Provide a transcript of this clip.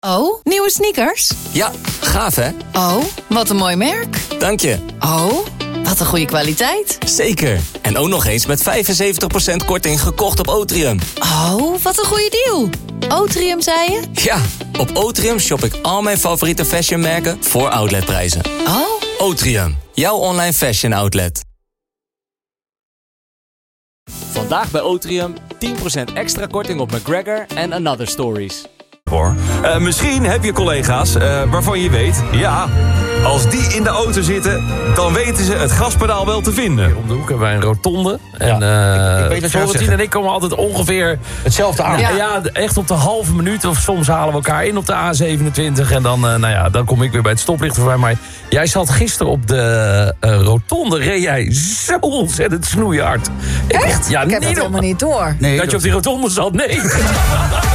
Oh, nieuwe sneakers? Ja, gaaf hè? Oh, wat een mooi merk. Dank je. Oh, wat een goede kwaliteit. Zeker. En ook nog eens met 75% korting gekocht op Otrium. Oh, wat een goede deal. Otrium, zei je? Ja, op Otrium shop ik al mijn favoriete fashionmerken voor outletprijzen. Oh. Otrium, jouw online fashion outlet. Vandaag bij Otrium 10% extra korting op McGregor en Another Stories. Misschien heb je collega's waarvan je weet... ja, als die in de auto zitten, dan weten ze het gaspedaal wel te vinden. Hier om de hoek hebben wij een rotonde. En ik weet wat Florentien en ik komen altijd ongeveer... hetzelfde aan. Ja, echt op de halve minuut. Of soms halen we elkaar in op de A27. En dan kom ik weer bij het stoplicht voorbij. Maar jij zat gisteren op de rotonde. Reed jij zo ontzettend snoeihard. Echt? Ja, Ik heb het helemaal niet door. Nee, dat je op die rotonde zat, nee.